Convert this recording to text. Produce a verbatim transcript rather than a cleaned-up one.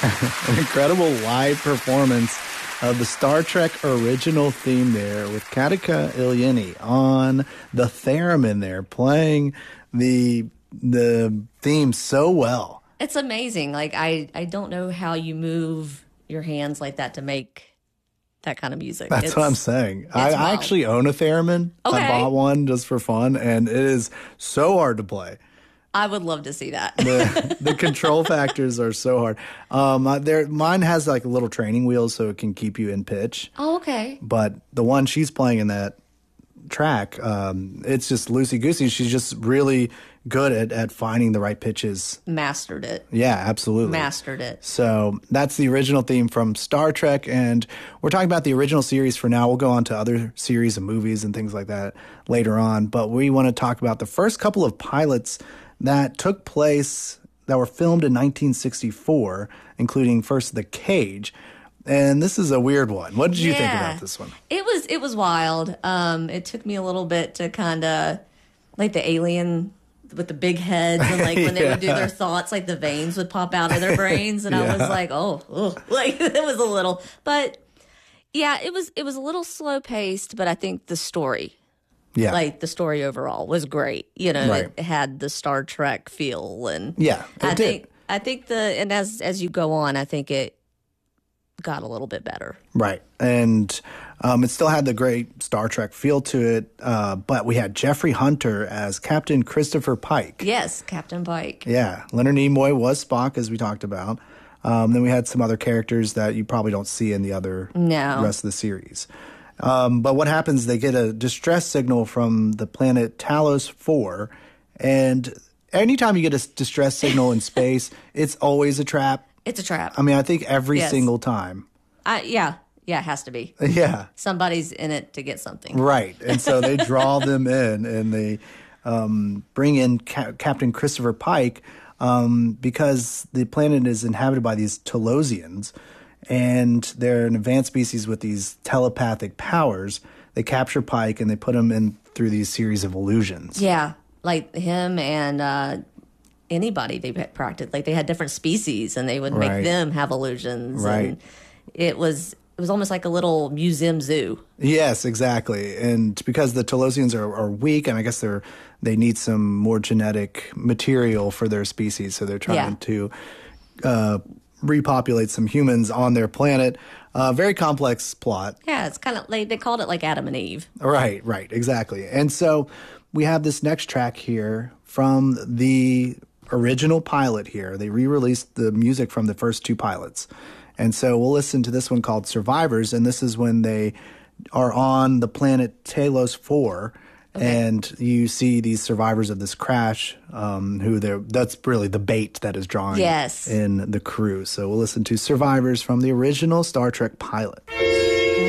An incredible live performance of the Star Trek original theme there with Katika Ilyini on the theremin there, playing the the theme so well. It's amazing. Like, I, I don't know how you move your hands like that to make that kind of music. That's it's, what I'm saying. I, I actually own a theremin. Okay. I bought one just for fun, and it is so hard to play. I would love to see that. the, the control factors are so hard. Um, uh, there, mine has like a little training wheel so it can keep you in pitch. Oh, okay. But the one she's playing in that track, um, it's just loosey-goosey. She's just really good at, at finding the right pitches. Mastered it. Yeah, absolutely. Mastered it. So that's the original theme from Star Trek, and we're talking about the original series for now. We'll go on to other series of movies and things like that later on, but we want to talk about the first couple of pilots that took place, that were filmed in nineteen sixty-four, including first The Cage. And this is a weird one. What did you yeah. think about this one? It was it was wild. Um, it took me a little bit to kind of, like the alien with the big heads, and like when yeah. they would do their thoughts, like the veins would pop out of their brains, and yeah. I was like, oh, ugh. Like it was a little, but yeah, it was it was a little slow paced, but I think the story. Yeah. Like the story overall was great. You know, right. It had the Star Trek feel, and yeah, I did. think I think the and as as you go on, I think it got a little bit better. Right. And um, it still had the great Star Trek feel to it, uh, but we had Jeffrey Hunter as Captain Christopher Pike. Yes, Captain Pike. Yeah. Leonard Nimoy was Spock, as we talked about. Um, then we had some other characters that you probably don't see in the other no. rest of the series. Um, but what happens, they get a distress signal from the planet Talos four, and anytime you get a distress signal in space, it's always a trap. It's a trap. I mean, I think every yes. single time. I, yeah, yeah, it has to be. Yeah. Somebody's in it to get something. Right, and so they draw them in, and they um, bring in Ca- Captain Christopher Pike um, because the planet is inhabited by these Talosians, and they're an advanced species with these telepathic powers. They capture Pike and they put him in through these series of illusions. Yeah, like him and uh, anybody they practiced. Like they had different species, and they would make right. them have illusions. Right. And it was it was almost like a little museum zoo. Yes, exactly. And because the Talosians are, are weak, and I guess they're they need some more genetic material for their species, so they're trying yeah. to Uh, repopulate some humans on their planet. Uh, very complex plot. Yeah, it's kind of like they called it like Adam and Eve. Right, right, exactly. And so we have this next track here from the original pilot here. They re-released the music from the first two pilots. And so we'll listen to this one called Survivors, and this is when they are on the planet Talos four. Okay. And you see these survivors of this crash, um, who they're, that's really the bait that is drawing yes. in the crew. So we'll listen to Survivors from the original Star Trek pilot.